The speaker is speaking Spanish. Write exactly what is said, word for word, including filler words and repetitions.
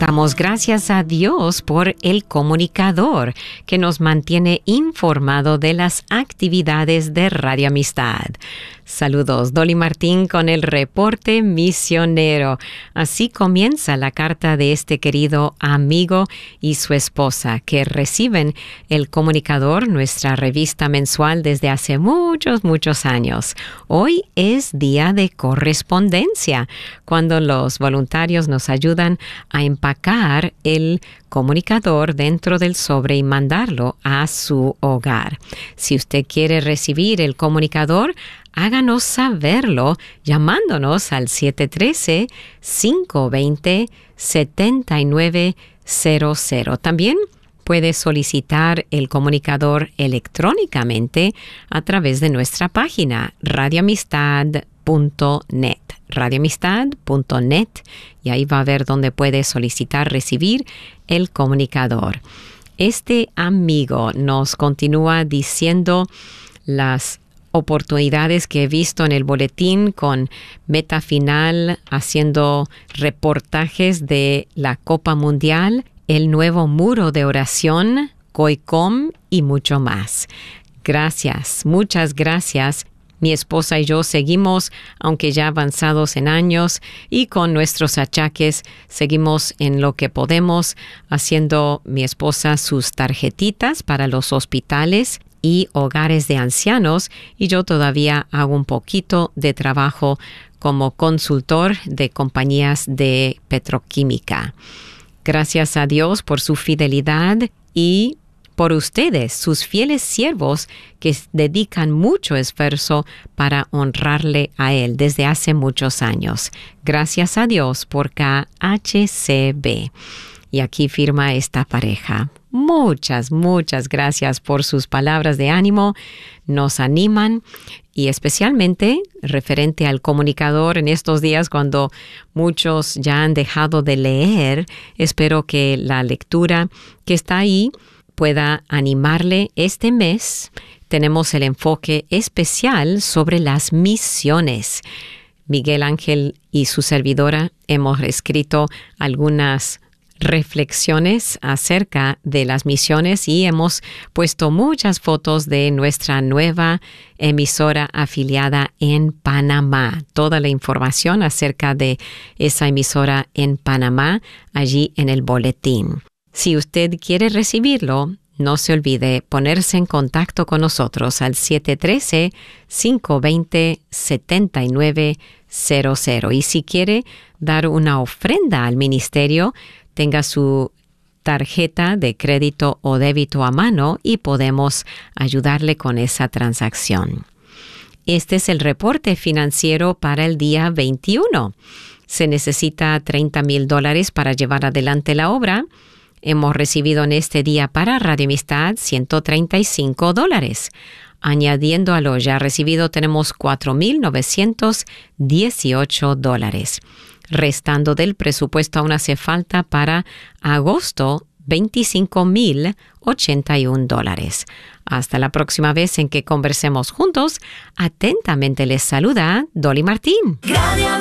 Damos gracias a Dios por el comunicador que nos mantiene informado de las actividades de Radio Amistad. Saludos, Dolly Martín con el reporte misionero. Así comienza la carta de este querido amigo y su esposa que reciben el comunicador, nuestra revista mensual desde hace muchos, muchos años. Hoy es día de correspondencia, cuando los voluntarios nos ayudan a empacar el comunicador dentro del sobre y mandarlo a su hogar. Si usted quiere recibir el comunicador, háganos saberlo llamándonos al siete uno tres, cinco dos cero, siete nueve cero cero. También puede solicitar el comunicador electrónicamente a través de nuestra página radio amistad punto net. radio amistad punto net, y ahí va a ver dónde puede solicitar recibir el comunicador. Este amigo nos continúa diciendo las oportunidades que he visto en el boletín con Meta Final haciendo reportajes de la Copa Mundial, el nuevo muro de oración, COICOM y mucho más. Gracias, muchas gracias. Mi esposa y yo seguimos, aunque ya avanzados en años y con nuestros achaques, seguimos en lo que podemos, haciendo mi esposa sus tarjetitas para los hospitales y hogares de ancianos, y yo todavía hago un poquito de trabajo como consultor de compañías de petroquímica. Gracias a Dios por su fidelidad y por ustedes, sus fieles siervos que dedican mucho esfuerzo para honrarle a Él desde hace muchos años. Gracias a Dios por K H C B. Y aquí firma esta pareja. Muchas, muchas gracias por sus palabras de ánimo. Nos animan y especialmente referente al comunicador en estos días cuando muchos ya han dejado de leer. Espero que la lectura que está ahí pueda animarle. Este mes tenemos el enfoque especial sobre las misiones. Miguel Ángel y su servidora hemos escrito algunas reflexiones acerca de las misiones y hemos puesto muchas fotos de nuestra nueva emisora afiliada en Panamá. Toda la información acerca de esa emisora en Panamá allí en el boletín. Si usted quiere recibirlo, no se olvide ponerse en contacto con nosotros al siete uno tres, cinco dos cero, siete nueve cero cero. Y si quiere dar una ofrenda al ministerio, tenga su tarjeta de crédito o débito a mano y podemos ayudarle con esa transacción. Este es el reporte financiero para el día veintiuno. Se necesita treinta mil dólares para llevar adelante la obra. Hemos recibido en este día para Radio Amistad ciento treinta y cinco dólares. Añadiendo a lo ya recibido tenemos cuatro mil novecientos dieciocho dólares. Restando del presupuesto aún hace falta para agosto veinticinco mil ochenta y un dólares. Hasta la próxima vez en que conversemos juntos, atentamente les saluda Dolly Martín.